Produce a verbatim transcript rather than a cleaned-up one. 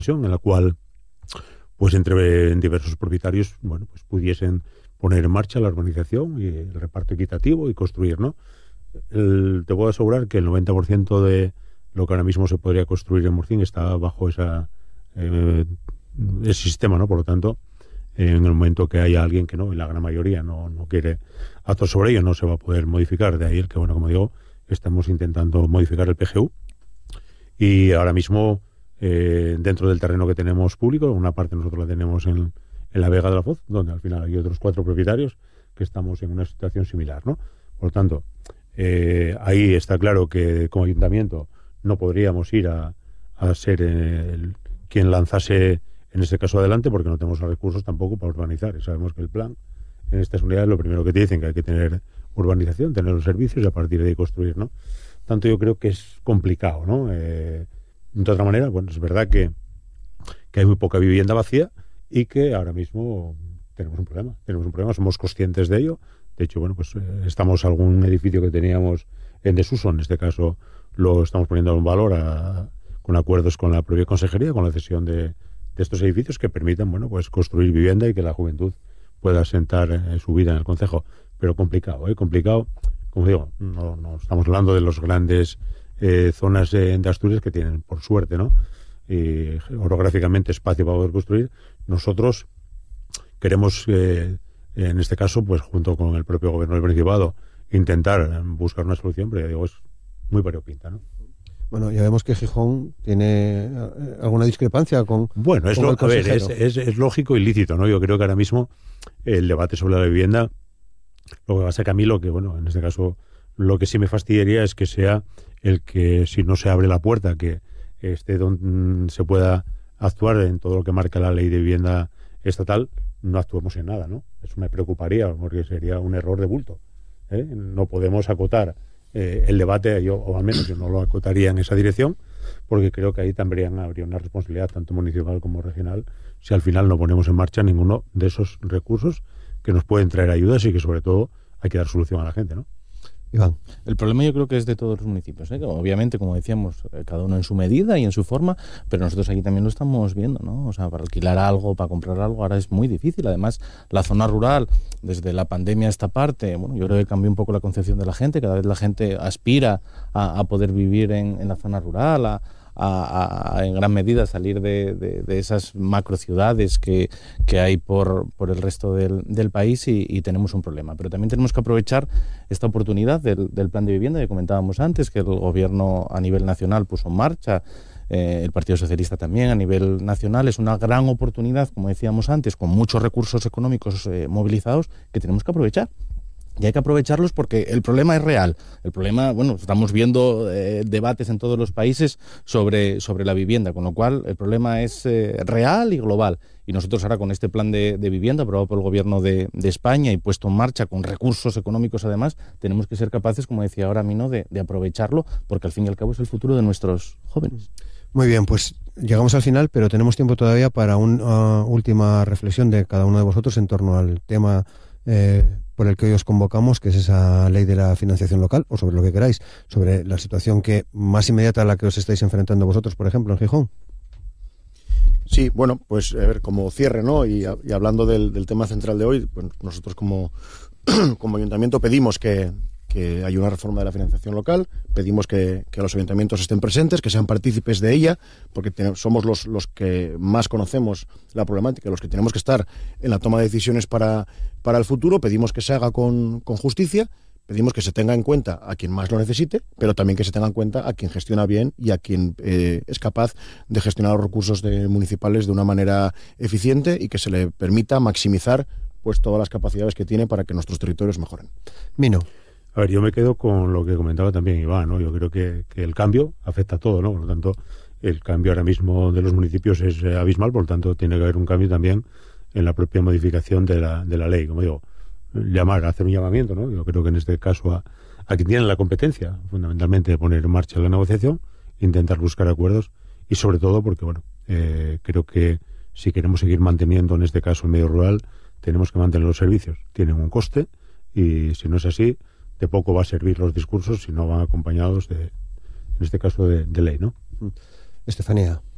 en la cual, pues entre diversos propietarios, bueno, pues pudiesen poner en marcha la urbanización y el reparto equitativo y construir, ¿no? El, te puedo asegurar que el noventa por ciento de lo que ahora mismo se podría construir en Murcín está bajo esa eh, ese sistema, ¿no? Por lo tanto, eh, en el momento que haya alguien que no, y la gran mayoría no, no quiere actuar sobre ello, no se va a poder modificar. De ahí el que, bueno, como digo, estamos intentando modificar el P G U y ahora mismo eh, dentro del terreno que tenemos público, una parte nosotros la tenemos en, en la Vega de la Foz, donde al final hay otros cuatro propietarios que estamos en una situación similar, ¿no? Por lo tanto, eh, ahí está claro que como ayuntamiento no podríamos ir a, a ser el, quien lanzase en este caso adelante, porque no tenemos los recursos tampoco para urbanizar. Y sabemos que el plan en estas unidades lo primero que te dicen que hay que tener urbanización, tener los servicios y a partir de ahí construir, ¿no? Tanto yo creo que es complicado, ¿no? Eh, de otra manera, bueno, es verdad que, que hay muy poca vivienda vacía y que ahora mismo tenemos un problema. Tenemos un problema, somos conscientes de ello. De hecho, bueno, pues eh, estamos algún edificio que teníamos en desuso, en este caso lo estamos poniendo en valor a, con acuerdos con la propia consejería, con la cesión de, de estos edificios que permitan, bueno, pues construir vivienda y que la juventud pueda asentar eh, su vida en el concejo. Pero complicado, ¿eh? Complicado. Como digo, no, no estamos hablando de las grandes eh, zonas de, de Asturias que tienen, por suerte, ¿no? Y orográficamente espacio para poder construir. Nosotros queremos, eh, en este caso, pues junto con el propio gobierno del Principado, intentar buscar una solución, pero ya digo, es muy variopinta, ¿no? Bueno, ya vemos que Gijón tiene alguna discrepancia con, bueno, es con lo, el a ver, consejero. es, es, es lógico y lícito, ¿no? Yo creo que ahora mismo el debate sobre la vivienda, lo que pasa que a mí lo que, bueno, en este caso, lo que sí me fastidiaría es que sea el que, si no se abre la puerta, que esté donde se pueda actuar en todo lo que marca la ley de vivienda estatal, no actuemos en nada, ¿no? Eso me preocuparía, porque sería un error de bulto, ¿eh? No podemos acotar eh, el debate, yo, o al menos yo no lo acotaría en esa dirección, porque creo que ahí también habría una responsabilidad tanto municipal como regional si al final no ponemos en marcha ninguno de esos recursos que nos pueden traer ayudas y que sobre todo hay que dar solución a la gente, ¿no? Iván. El problema yo creo que es de todos los municipios, ¿eh? Obviamente, como decíamos, cada uno en su medida y en su forma, pero nosotros aquí también lo estamos viendo, ¿no? O sea, para alquilar algo, para comprar algo, ahora es muy difícil. Además, la zona rural, desde la pandemia a esta parte, bueno, yo creo que cambió un poco la concepción de la gente. Cada vez la gente aspira a, a poder vivir en, en la zona rural, a A, a, en gran medida salir de, de, de esas macrociudades que, que hay por, por el resto del, del país y, y tenemos un problema. Pero también tenemos que aprovechar esta oportunidad del, del plan de vivienda que comentábamos antes, que el gobierno a nivel nacional puso en marcha, eh, el Partido Socialista también a nivel nacional. Es una gran oportunidad, como decíamos antes, con muchos recursos económicos eh, movilizados que tenemos que aprovechar. Y hay que aprovecharlos porque el problema es real. El problema, bueno, estamos viendo eh, debates en todos los países sobre, sobre la vivienda, con lo cual el problema es eh, real y global. Y nosotros ahora con este plan de, de vivienda aprobado por el Gobierno de, de España y puesto en marcha con recursos económicos además, tenemos que ser capaces, como decía ahora Mino, de, de aprovecharlo, porque al fin y al cabo es el futuro de nuestros jóvenes. Muy bien, pues llegamos al final, pero tenemos tiempo todavía para una uh, última reflexión de cada uno de vosotros en torno al tema eh, por el que hoy os convocamos, que es esa ley de la financiación local, o sobre lo que queráis, sobre la situación que más inmediata a la que os estáis enfrentando vosotros, por ejemplo, en Gijón. Sí, bueno, pues a ver, como cierre, ¿no? Y, y hablando del, del tema central de hoy, pues nosotros como, como ayuntamiento pedimos que, que haya una reforma de la financiación local, pedimos que, que los ayuntamientos estén presentes, que sean partícipes de ella, porque tenemos, somos los, los que más conocemos la problemática, los que tenemos que estar en la toma de decisiones para, para el futuro. Pedimos que se haga con, con justicia, pedimos que se tenga en cuenta a quien más lo necesite, pero también que se tenga en cuenta a quien gestiona bien y a quien eh, es capaz de gestionar los recursos de, municipales de una manera eficiente y que se le permita maximizar pues todas las capacidades que tiene para que nuestros territorios mejoren. Mino. A ver, yo me quedo con lo que comentaba también Iván, ¿no? Yo creo que, que el cambio afecta a todo, ¿no? Por lo tanto, el cambio ahora mismo de los municipios es eh, abismal, por lo tanto, tiene que haber un cambio también en la propia modificación de la, de la ley. Como digo, llamar, hacer un llamamiento, ¿no? Yo creo que en este caso a, a quien tiene la competencia, fundamentalmente, de poner en marcha la negociación, intentar buscar acuerdos y sobre todo porque, bueno, eh, creo que si queremos seguir manteniendo, en este caso, el medio rural, tenemos que mantener los servicios. Tienen un coste y si no es así, de poco va a servir los discursos si no van acompañados de, en este caso, de, de ley, ¿no? Estefanía.